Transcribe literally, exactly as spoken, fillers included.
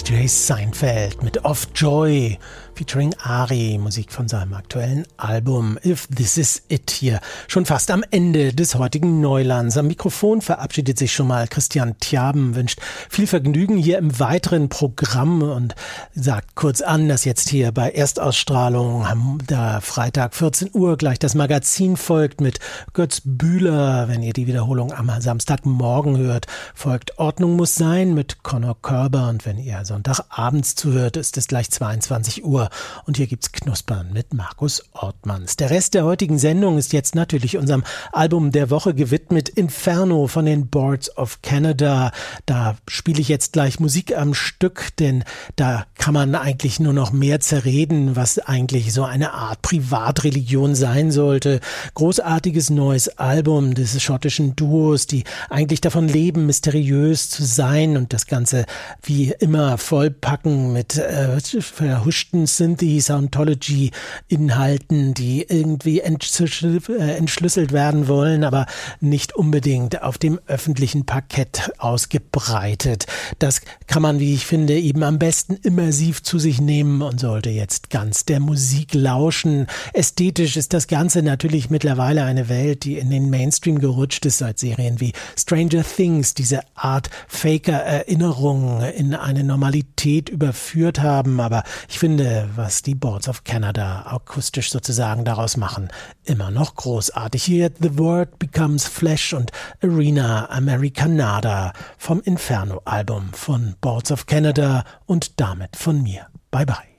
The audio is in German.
J Seinfeld mit Of Joy featuring Ari, Musik von seinem aktuellen Album If This Is It, hier schon fast am Ende des heutigen Neulands. Am Mikrofon verabschiedet sich schon mal Christian Tjaben, wünscht viel Vergnügen hier im weiteren Programm und sagt kurz an, dass jetzt hier bei Erstausstrahlung am der Freitag vierzehn Uhr gleich das Magazin folgt mit Götz Bühler. Wenn ihr die Wiederholung am Samstagmorgen hört, folgt Ordnung muss sein mit Conor Körber, und wenn ihr Sonntagabends zuhört, ist es gleich zweiundzwanzig Uhr. Und hier gibt's Knuspern mit Markus Ortmanns. Der Rest der heutigen Sendung ist jetzt natürlich unserem Album der Woche gewidmet, Inferno von den Boards of Canada. Da spiele ich jetzt gleich Musik am Stück, denn da kann man eigentlich nur noch mehr zerreden, was eigentlich so eine Art Privatreligion sein sollte. Großartiges neues Album des schottischen Duos, die eigentlich davon leben, mysteriös zu sein und das Ganze wie immer vollpacken mit äh, verhuschten Synthy, Soundology Inhalten, die irgendwie entschlüsselt werden wollen, aber nicht unbedingt auf dem öffentlichen Parkett ausgebreitet. Das kann man, wie ich finde, eben am besten immersiv zu sich nehmen und sollte jetzt ganz der Musik lauschen. Ästhetisch ist das Ganze natürlich mittlerweile eine Welt, die in den Mainstream gerutscht ist, seit Serien wie Stranger Things diese Art Faker-Erinnerung in eine Normalität überführt haben, aber ich finde, was die Boards of Canada akustisch sozusagen daraus machen, immer noch großartig. Hier The Word Becomes Flesh und Arena Americanada vom Inferno-Album von Boards of Canada und damit von mir. Bye bye.